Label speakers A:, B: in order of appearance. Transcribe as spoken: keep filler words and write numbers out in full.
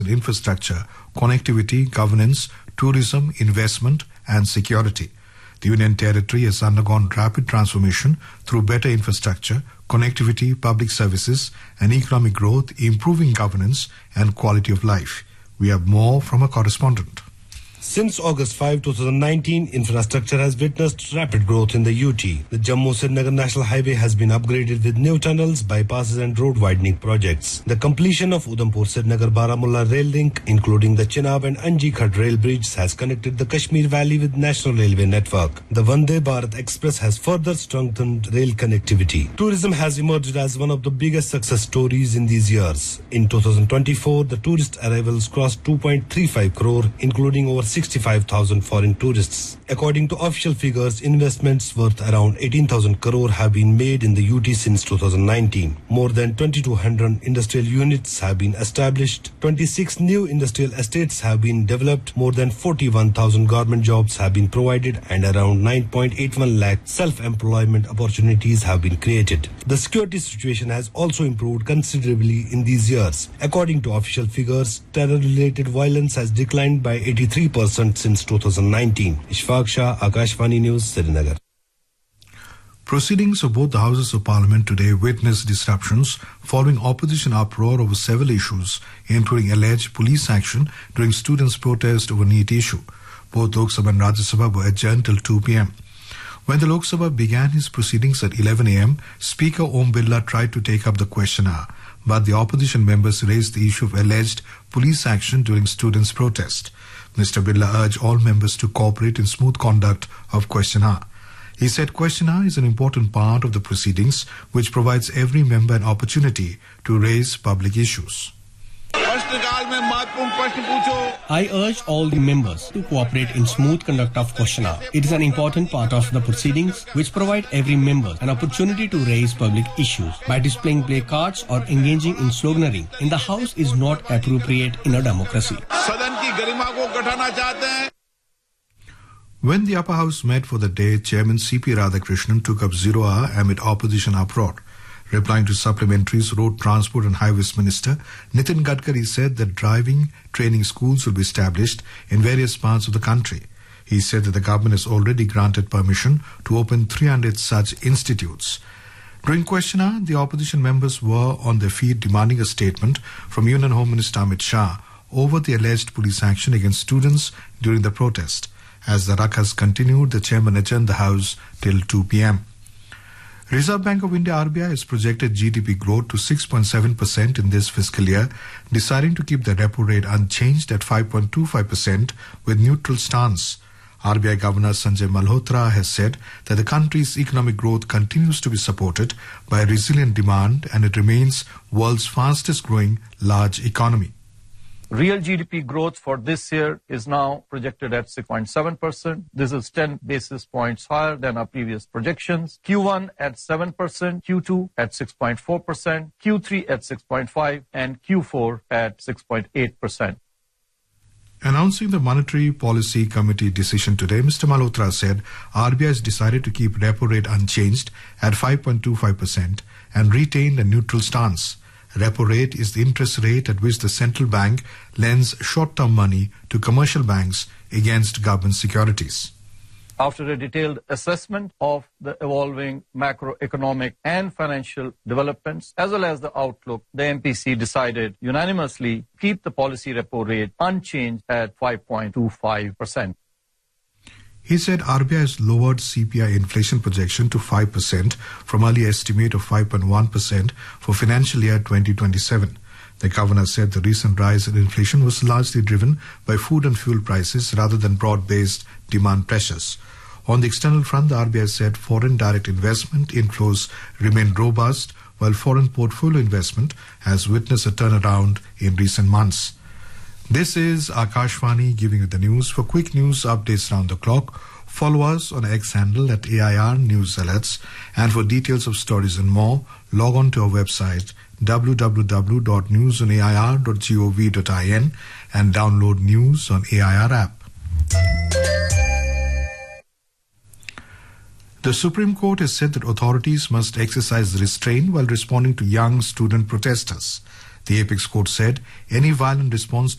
A: infrastructure, connectivity, governance, tourism, investment, and security. The Union Territory has undergone rapid transformation through better infrastructure, connectivity, public services, and economic growth, improving governance and quality of life. We have more from a correspondent.
B: Since August fifth, twenty nineteen, infrastructure has witnessed rapid growth in the U T. The Jammu-Srinagar National Highway has been upgraded with new tunnels, bypasses and road widening projects. The completion of Udhampur-Srinagar-Baramulla rail link, including the Chenab and Anji Khad rail bridge, has connected the Kashmir Valley with National Railway network. The Vande Bharat Express has further strengthened rail connectivity. Tourism has emerged as one of the biggest success stories in these years. In two thousand twenty-four, the tourist arrivals crossed two point three five crore, including over sixty-five thousand foreign tourists. According to official figures, investments worth around eighteen thousand crore have been made in the U T since two thousand nineteen. More than twenty-two hundred industrial units have been established. twenty-six new industrial estates have been developed. More than forty-one thousand government jobs have been provided and around nine point eight one lakh self-employment opportunities have been created. The security situation has also improved considerably in these years. According to official figures, terror-related violence has declined by eighty-three percent since two thousand nineteen. Ishfaq Shah, Akashvani News, Srinagar.
A: Proceedings of both the Houses of Parliament today witnessed disruptions following opposition uproar over several issues, including alleged police action during students' protest over NEET issue. Both Lok Sabha and Rajya Sabha were adjourned till two p m When the Lok Sabha began his proceedings at eleven a m, Speaker Om Birla tried to take up the question hour, but the opposition members raised the issue of alleged police action during students' protest. Mister Birla urged all members to cooperate in smooth conduct of question hour. He said question hour is an important part of the proceedings which provides every member an opportunity to raise public issues.
C: I urge all the members to cooperate in smooth conduct of question hour. It is an important part of the proceedings which provide every member an opportunity to raise public issues. By displaying placards or engaging in sloganeering in the House is not appropriate in a democracy.
A: When the upper house met for the day, Chairman C P Radhakrishnan took up zero hour amid opposition uproar. Replying to supplementaries, Road Transport and Highways Minister Nitin Gadkari said that driving training schools will be established in various parts of the country. He said that the government has already granted permission to open three hundred such institutes. During question hour, the opposition members were on their feet demanding a statement from Union Home Minister Amit Shah over the alleged police action against students during the protest. As the ruckus continued, the chairman adjourned the House till two p m Reserve Bank of India R B I has projected G D P growth to six point seven percent in this fiscal year, deciding to keep the repo rate unchanged at five point two five percent with neutral stance. R B I Governor Sanjay Malhotra has said that the country's economic growth continues to be supported by resilient demand and it remains world's fastest growing large economy.
D: Real G D P growth for this year is now projected at six point seven percent. This is ten basis points higher than our previous projections. Q one at seven percent, Q two at six point four percent, Q three at six point five percent, and Q four at six point eight percent.
A: Announcing the Monetary Policy Committee decision today, Mister Malhotra said R B I has decided to keep repo rate unchanged at five point two five percent and retain a neutral stance. Repo rate is the interest rate at which the central bank lends short-term money to commercial banks against government securities.
D: After a detailed assessment of the evolving macroeconomic and financial developments, as well as the outlook, the M P C decided unanimously to keep the policy repo rate unchanged at five point two five percent.
A: He said R B I has lowered C P I inflation projection to five percent from earlier estimate of five point one percent for financial year twenty twenty-seven. The governor said the recent rise in inflation was largely driven by food and fuel prices rather than broad-based demand pressures. On the external front, the R B I said foreign direct investment inflows remain robust, while foreign portfolio investment has witnessed a turnaround in recent months. This is Akashvani giving you the news. For quick news updates round the clock, follow us on X handle at A I R News Alerts. And for details of stories and more, log on to our website w w w dot news on a i r dot gov dot in and download news on A I R app. The Supreme Court has said that authorities must exercise restraint while responding to young student protesters. The apex court said any violent response